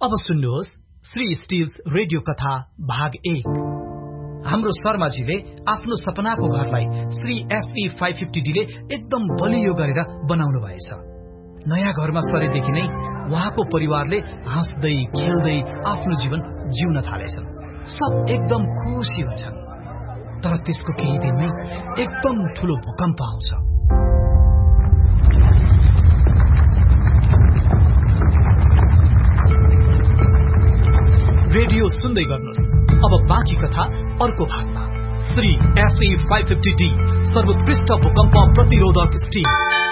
अब सुन्नुहोस् Shri stills radio कथा भाग 1। हाम्रो शर्माजीले आफ्नो सपनाको घरलाई श्री FE 550D ले एकदम बलियो गरेर बनाउनु भएछ। नयाँ घरमा सरेदेखि नै उहाँको परिवारले हाँस्दै खेल्दै आफ्नो जीवन जिउन थालेछन्। सब एकदम खुसी हुन्छन्। तर त्यसको केही दिनमै एकदम ठूलो भूकम्प आउँछ। रेडियो सुन्दै गर्नुहोस्। अब बाँकी कथा अर्को भागमा। श्री FE 550D सर्वोत्कृष्ट भूकम्प प्रतिरोधक स्टिल।